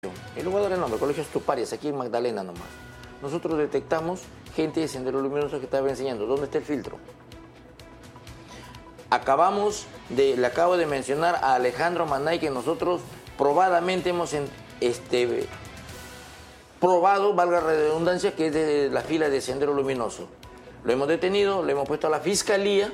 Y le voy a dar el nombre, Colegios Tuparias, aquí en Magdalena nomás. Nosotros detectamos gente de Sendero Luminoso que estaba enseñando. ¿Dónde está el filtro? Le acabo de mencionar a Alejandro Manay que nosotros probadamente hemos probado, valga la redundancia, que es de la fila de Sendero Luminoso. Lo hemos detenido, le hemos puesto a la fiscalía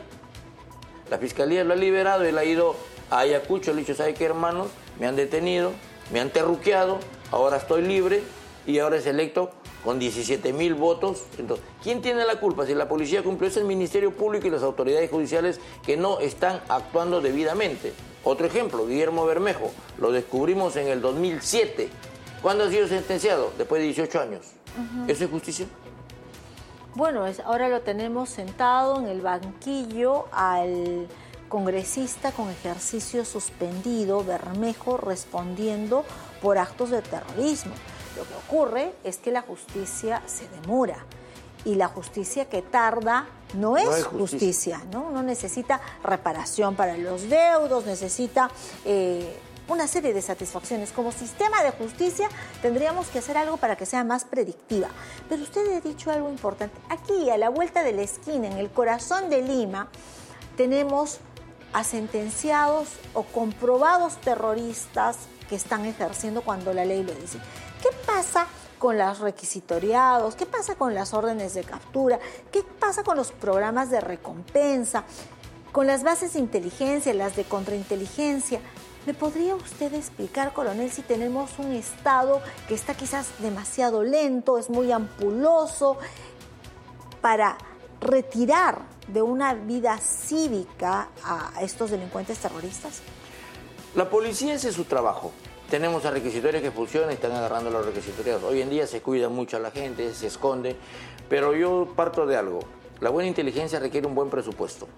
lo ha liberado, él ha ido a Ayacucho, le ha dicho, ¿sabe qué, hermanos? Me han detenido, me han terruqueado, ahora estoy libre y ahora es electo con 17.000 votos. Entonces, ¿quién tiene la culpa? Si la policía cumplió, es el Ministerio Público y las autoridades judiciales que no están actuando debidamente. Otro ejemplo, Guillermo Bermejo, lo descubrimos en el 2007. ¿Cuándo ha sido sentenciado? Después de 18 años. ¿Eso es justicia? Bueno, ahora lo tenemos sentado en el banquillo al congresista con ejercicio suspendido, Bermejo, respondiendo por actos de terrorismo. Lo que ocurre es que la justicia se demora y la justicia que tarda no es justicia, ¿no? No necesita reparación para los deudos, necesita una serie de satisfacciones. Como sistema de justicia tendríamos que hacer algo para que sea más predictiva. Pero usted ha dicho algo importante. Aquí, a la vuelta de la esquina, en el corazón de Lima, tenemos a sentenciados o comprobados terroristas que están ejerciendo cuando la ley lo dice. ¿Qué pasa con los requisitoriados? ¿Qué pasa con las órdenes de captura? ¿Qué pasa con los programas de recompensa? Con las bases de inteligencia, las de contrainteligencia. ¿Me podría usted explicar, coronel, si tenemos un Estado que está quizás demasiado lento, es muy ampuloso, para retirar de una vida cívica a estos delincuentes terroristas? La policía, ese es su trabajo. Tenemos a requisitorios que funcionan y están agarrando a los requisitoriados. Hoy en día se cuida mucho a la gente, se esconde, pero yo parto de algo. La buena inteligencia requiere un buen presupuesto.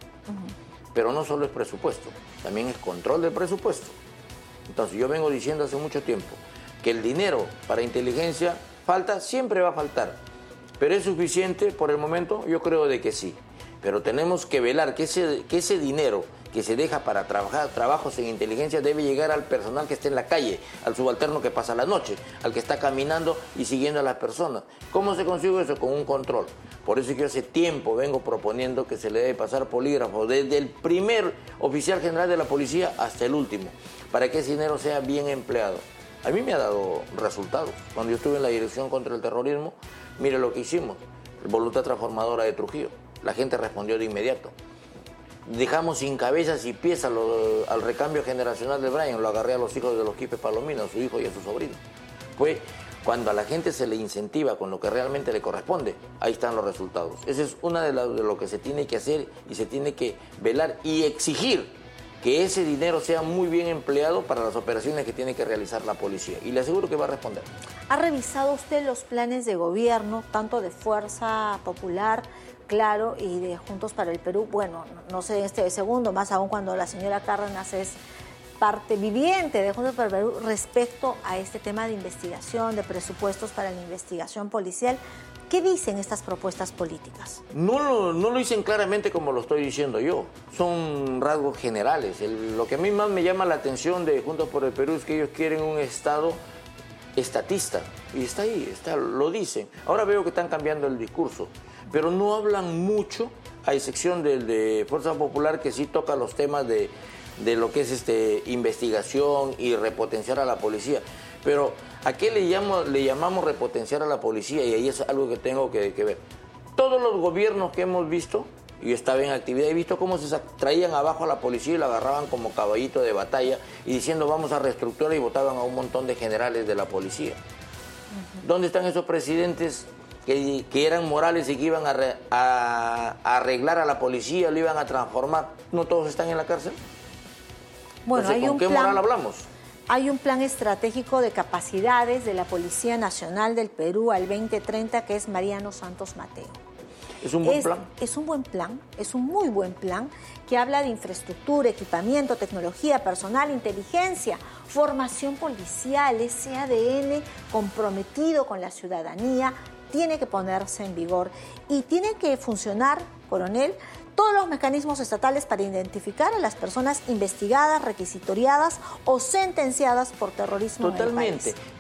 Pero no solo es presupuesto, también es control del presupuesto. Entonces yo vengo diciendo hace mucho tiempo que el dinero para inteligencia falta, siempre va a faltar. Pero es suficiente por el momento, yo creo de que sí. Pero tenemos que velar que ese dinero que se deja para trabajar trabajos en inteligencia debe llegar al personal que esté en la calle, al subalterno que pasa la noche, al que está caminando y siguiendo a las personas. ¿Cómo se consigue eso? Con un control. Por eso es que yo hace tiempo vengo proponiendo que se le debe pasar polígrafo desde el primer oficial general de la policía hasta el último, para que ese dinero sea bien empleado. A mí me ha dado resultados. Cuando yo estuve en la Dirección contra el Terrorismo, mire lo que hicimos, Voluntad Transformadora de Trujillo. La gente respondió de inmediato. Dejamos sin cabezas y pies al recambio generacional de Brian, lo agarré a los hijos de los Quipes Palomino, a su hijo y a su sobrino. Fue cuando a la gente se le incentiva con lo que realmente le corresponde, ahí están los resultados. Esa es una de lo que se tiene que hacer y se tiene que velar y exigir que ese dinero sea muy bien empleado para las operaciones que tiene que realizar la policía. Y le aseguro que va a responder. ¿Ha revisado usted los planes de gobierno, tanto de Fuerza Popular, Claro, y de Juntos para el Perú? Bueno, no sé este segundo, más aún cuando la señora Cárdenas es parte viviente de Juntos para el Perú respecto a este tema de investigación, de presupuestos para la investigación policial. ¿Qué dicen estas propuestas políticas? No lo dicen claramente como lo estoy diciendo yo. Son rasgos generales. Lo que a mí más me llama la atención de Juntos por el Perú es que ellos quieren un Estado estatista. Y está ahí, lo dicen. Ahora veo que están cambiando el discurso. Pero no hablan mucho, a excepción del de Fuerza Popular, que sí toca los temas de lo que es investigación y repotenciar a la policía. Pero ¿a qué le llamamos repotenciar a la policía? Y ahí es algo que tengo que ver. Todos los gobiernos que hemos visto, y yo estaba en actividad, he visto cómo se traían abajo a la policía y la agarraban como caballito de batalla y diciendo vamos a reestructurar, y votaban a un montón de generales de la policía. ¿Dónde están esos presidentes que eran morales y que iban a arreglar a la policía, lo iban a transformar? ¿No todos están en la cárcel? Bueno, entonces, ¿con qué moral hablamos? Hay un plan estratégico de capacidades de la Policía Nacional del Perú al 2030 que es Mariano Santos Mateo. ¿Es un buen plan? Es un buen plan, es un muy buen plan que habla de infraestructura, equipamiento, tecnología, personal, inteligencia, formación policial, ese ADN comprometido con la ciudadanía, tiene que ponerse en vigor y tiene que funcionar, coronel, todos los mecanismos estatales para identificar a las personas investigadas, requisitoriadas o sentenciadas por terrorismo. Totalmente. En el país.